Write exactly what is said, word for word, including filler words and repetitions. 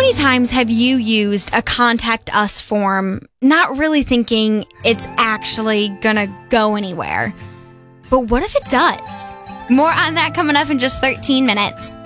many times have you used a contact us form, not really thinking it's actually gonna go anywhere? But what if it does? More on that coming up in just thirteen minutes.